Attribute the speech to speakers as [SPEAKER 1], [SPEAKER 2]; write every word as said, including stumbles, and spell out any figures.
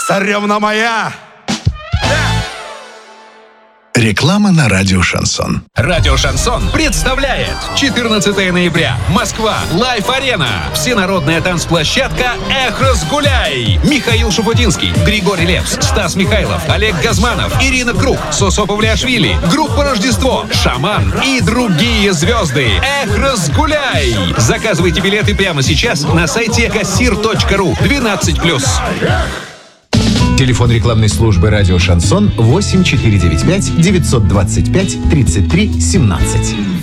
[SPEAKER 1] царевна моя!
[SPEAKER 2] Реклама на радио «Шансон».
[SPEAKER 3] Радио «Шансон» представляет четырнадцатого ноября. Москва. Лайф-арена. Всенародная танцплощадка «Эх, разгуляй». Михаил Шуфутинский, Григорий Лепс, Стас Михайлов, Олег Газманов, Ирина Круг, Сосо Павлиашвили, группа «Рождество», «Шаман» и другие звезды. «Эх, разгуляй». Заказывайте билеты прямо сейчас на сайте кассир точка ру. двенадцать плюс.
[SPEAKER 4] Телефон рекламной службы «Радио Шансон» восемь четыре девять пять девятьсот двадцать пять тридцать три семнадцать.